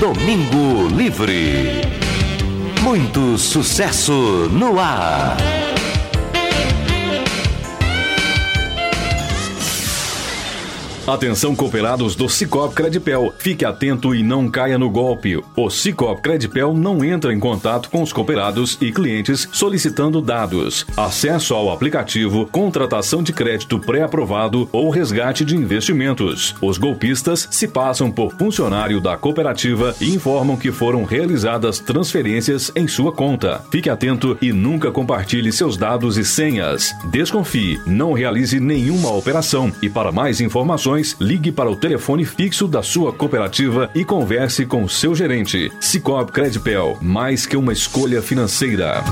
Domingo Livre. Muito sucesso no ar. Atenção, cooperados do Sicoob Credipel. Fique atento e não caia no golpe. O Sicoob Credipel não entra em contato com os cooperados e clientes solicitando dados, acesso ao aplicativo, contratação de crédito pré-aprovado ou resgate de investimentos. Os golpistas se passam por funcionário da cooperativa e informam que foram realizadas transferências em sua conta. Fique atento e nunca compartilhe seus dados e senhas. Desconfie, não realize nenhuma operação e para mais informações, ligue para o telefone fixo da sua cooperativa e converse com seu gerente. Sicoob Credipel, mais que uma escolha financeira.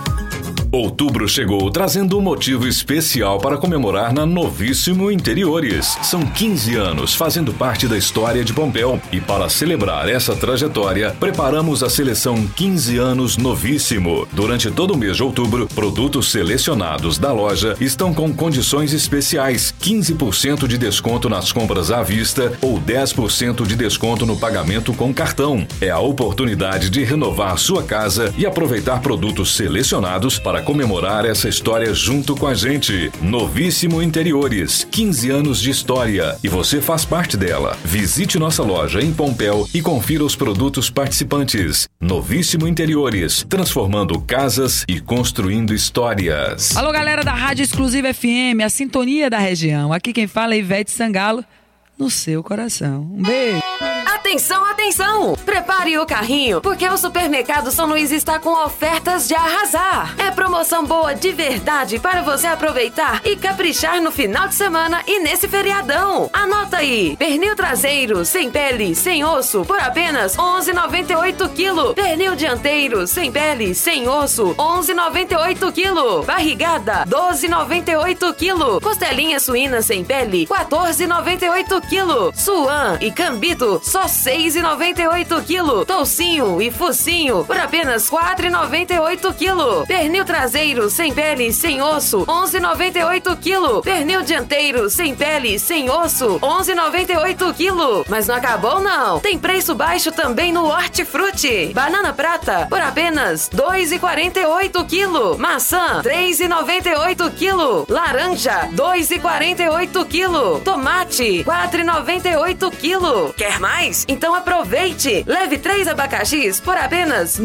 Outubro chegou trazendo um motivo especial para comemorar na Novíssimo Interiores. São 15 anos fazendo parte da história de Pompéu e para celebrar essa trajetória, preparamos a seleção 15 anos Novíssimo. Durante todo o mês de outubro, produtos selecionados da loja estão com condições especiais, 15% de desconto nas compras à vista ou 10% de desconto no pagamento com cartão. É a oportunidade de renovar sua casa e aproveitar produtos selecionados para comemorar essa história junto com a gente. Novíssimo Interiores, 15 anos de história e você faz parte dela. Visite nossa loja em Pompéu e confira os produtos participantes. Novíssimo Interiores, transformando casas e construindo histórias. Alô, galera da Rádio Exclusiva FM, a sintonia da região. Aqui quem fala é Ivete Sangalo, no seu coração. Um beijo. Atenção, atenção! Prepare o carrinho, porque o Supermercado São Luís está com ofertas de arrasar. É promoção boa de verdade para você aproveitar e caprichar no final de semana e nesse feriadão. Anota aí: pernil traseiro, sem pele, sem osso, por apenas R$11,98 kg. Pernil dianteiro, sem pele, sem osso, R$11,98 kg. Barrigada, R$12,98 kg. Costelinha suína sem pele, R$14,98 kg. Suã e cambito, só R$6,98 kg. Toucinho e focinho por apenas R$4,98 kg. Pernil traseiro sem pele, sem osso, R$11,98 kg. Pernil dianteiro sem pele, sem osso, R$11,98 kg. Mas não acabou não. Tem preço baixo também no Hortifruti. Banana prata por apenas R$2,48 kg. Maçã R$3,98 kg. Laranja R$2,48 kg. Tomate R$4,98 kg. Quer mais? Então aproveite! Leve 3 abacaxis por apenas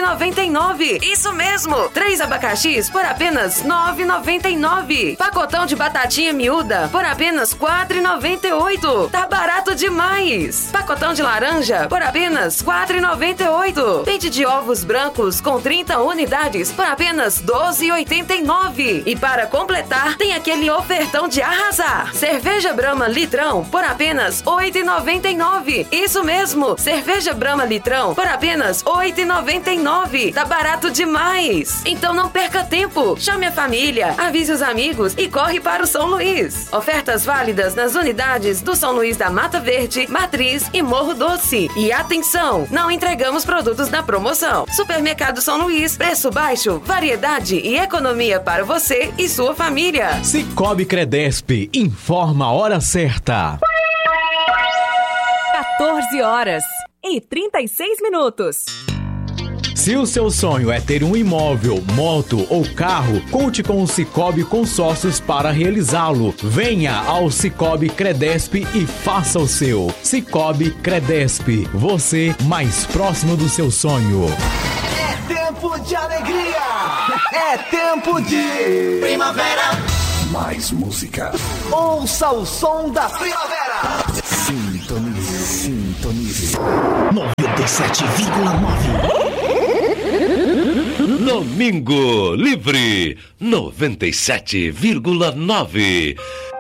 R$9,99. Isso mesmo! 3 abacaxis por apenas R$9,99. Pacotão de batatinha miúda por apenas R$4,98. Tá barato demais! Pacotão de laranja por apenas R$4,98. Peito de ovos brancos com 30 unidades por apenas R$12,89. E para completar, tem aquele ofertão de arrasar. Cerveja Brahma litrão por apenas R$8,99. Isso mesmo, cerveja Brahma litrão por apenas R$8,99. Tá barato demais. Então não perca tempo. Chame a família, avise os amigos e corre para o São Luís. Ofertas válidas nas unidades do São Luís da Mata Verde, Matriz e Morro Doce. E atenção, não entregamos produtos na promoção. Supermercado São Luís, preço baixo, variedade e economia para você e sua família. Sicoob Credesp, informa a hora certa. 14h36. Se o seu sonho é ter um imóvel, moto ou carro, conte com o Sicoob Consórcios para realizá-lo. Venha ao Sicoob Credesp e faça o seu. Sicoob Credesp, você mais próximo do seu sonho. É tempo de alegria! É tempo de primavera! Mais música. Ouça o som da primavera! Sintonize. 97,9. Domingo Livre 97,9.